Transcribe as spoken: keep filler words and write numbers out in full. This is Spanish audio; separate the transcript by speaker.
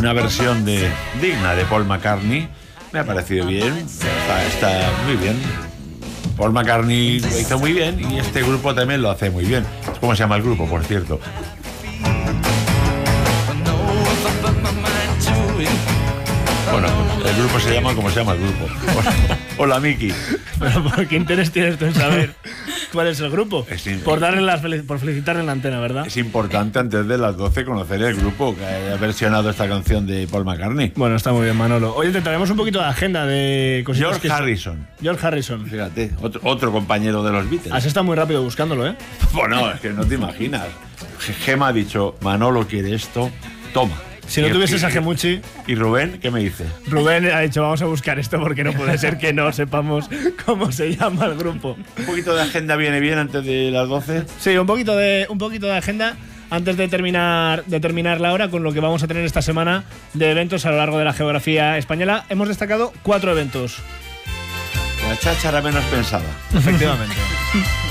Speaker 1: una versión de, digna de Paul McCartney. Me ha parecido bien, está, está muy bien. Paul McCartney lo hizo muy bien y este grupo también lo hace muy bien. ¿Cómo se llama el grupo, por cierto? Bueno, el grupo se llama como se llama el grupo. Hola, Miki.
Speaker 2: Pero ¿por qué interés tienes tú en saber cuál es el grupo?
Speaker 1: Es
Speaker 2: por darle las fel- por felicitarle en la antena, ¿verdad?
Speaker 1: Es importante antes de las doce conocer el grupo que haya versionado esta canción de Paul McCartney.
Speaker 2: Bueno, está muy bien, Manolo. Oye, te traemos un poquito de agenda de cositas.
Speaker 1: George
Speaker 2: que
Speaker 1: Harrison.
Speaker 2: George Harrison.
Speaker 1: Fíjate, otro, otro compañero de los Beatles.
Speaker 2: Has estado muy rápido buscándolo, ¿eh?
Speaker 1: Bueno, es que no te imaginas. Gema ha dicho, Manolo quiere esto, toma.
Speaker 2: Si no
Speaker 1: Y-
Speaker 2: tuvieses
Speaker 1: y-
Speaker 2: a Gemuchi,
Speaker 1: ¿Y Rubén qué me dice?
Speaker 2: Rubén ha dicho vamos a buscar esto porque no puede ser que no sepamos cómo se llama el grupo.
Speaker 1: Un poquito de agenda viene bien antes de las doce.
Speaker 2: Sí, un poquito de, un poquito de agenda antes de terminar, de terminar la hora con lo que vamos a tener esta semana de eventos a lo largo de la geografía española. Hemos destacado cuatro eventos.
Speaker 1: La cháchara menos pensada.
Speaker 2: Efectivamente.